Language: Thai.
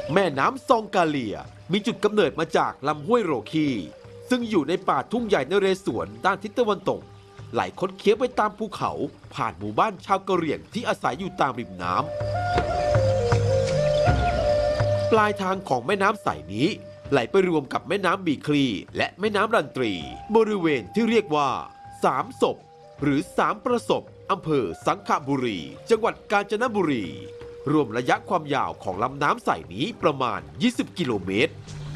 แม่น้ำซองกาเลียมีจุดกำเนิดมาจากลำห้วยโรคีซึ่งอยู่ในป่าทุ่งใหญ่นเรศวรด้านทิศตะวันตกไหลคดเคี้ยวไปตามภูเขาผ่านหมู่บ้านชาวกะเหรี่ยงที่อาศัยอยู่ตามริมน้ำปลายทางของแม่น้ำสายนี้ไหลไปรวมกับแม่น้ำบีคลีและแม่น้ำรันตรีบริเวณที่เรียกว่าสามศพหรือสามประสบอำเภอสังขบุรีจังหวัดกาญจนบุรีรวมระยะความยาวของลำน้ำสายนี้ประมาณ20 กิโลเมตร